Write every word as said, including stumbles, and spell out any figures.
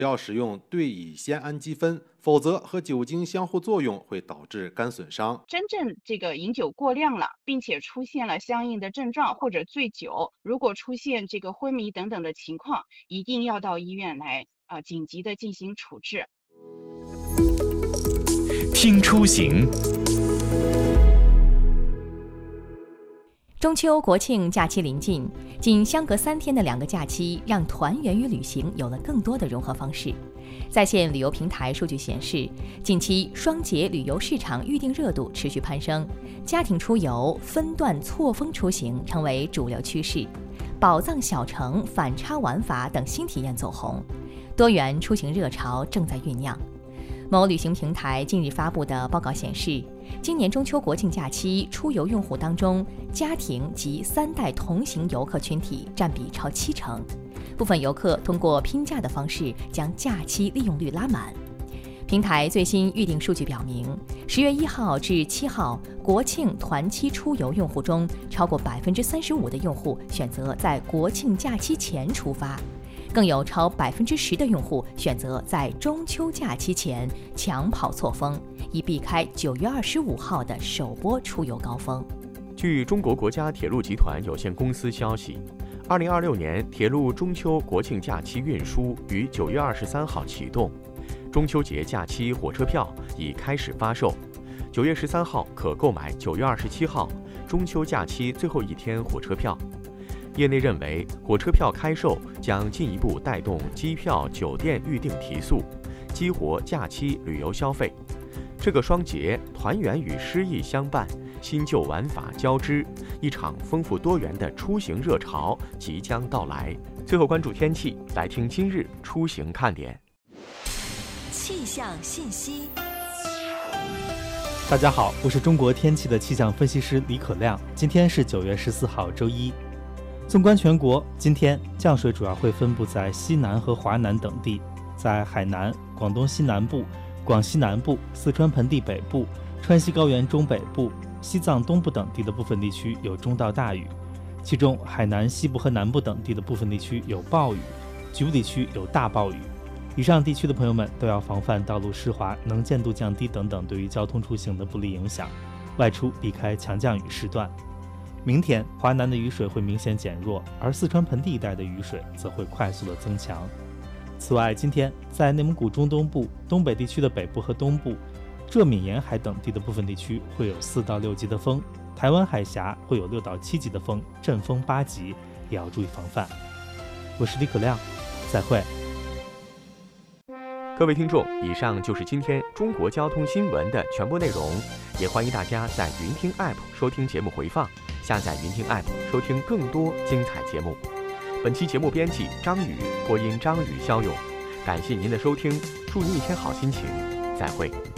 要使用对乙酰氨基酚，否则和酒精相互作用会导致肝损伤。 真正这个饮酒过量了，并且出现了相应的症状或者醉酒，如果出现这个昏迷等等的情况，一定要到医院来啊、呃，紧急的进行处置。 听出行。 中秋、国庆假期临近，仅相隔三天的两个假期，让团圆与旅行有了更多的融合方式。在线旅游平台数据显示，近期双节旅游市场预订热度持续攀升，家庭出游、分段错峰出行成为主流趋势，宝藏小城、反差玩法等新体验走红，多元出行热潮正在酝酿。某旅行平台近日发布的报告显示，今年中秋国庆假期出游用户当中，家庭及三代同行游客群体占比超七成。部分游客通过拼假的方式将假期利用率拉满。平台最新预订数据表明，十月一号至七号国庆团期出游用户中，超过百分之三十五的用户选择在国庆假期前出发。更有超百分之十的用户选择在中秋假期前抢跑错峰，以避开九月二十五号的首波出游高峰。 据中国国家铁路集团有限公司消息，二零二六年铁路中秋国庆假期运输于九月二十三号启动，中秋节假期火车票已开始发售，九月十三号可购买九月二十七号中秋假期最后一天火车票。业内认为，火车票开售将进一步带动机票、酒店预订提速，激活假期旅游消费。这个双节，团圆与诗意相伴，新旧玩法交织，一场丰富多元的出行热潮即将到来。最后关注天气，来听今日出行看点。 气象信息。 大家好，我是中国天气的气象分析师李可亮。今天是九月十四号，周一。纵观全国，今天降水主要会分布在西南和华南等地，在海南、广东西南部、广西南部、四川盆地北部、川西高原中北部、西藏东部等地的部分地区有中到大雨，其中海南西部和南部等地的部分地区有暴雨，局部地区有大暴雨。以上地区的朋友们都要防范道路湿滑、能见度降低等等对于交通出行的不利影响，外出避开强降雨时段。明天华南的雨水会明显减弱，而四川盆地一带的雨水则会快速的增强。此外，今天在内蒙古中东部、东北地区的北部和东部、浙闽沿海等地的部分地区会有四到六级的风，台湾海峡会有六到七级的风，阵风八级，也要注意防范。我是李可亮，再会。 各位听众，以上就是今天中国交通新闻的全部内容，也欢迎大家在云听 App 收听节目回放，下载云听 App 收听更多精彩节目。本期节目编辑张宇，播音张宇、肖勇，感谢您的收听，祝您一天好心情，再会。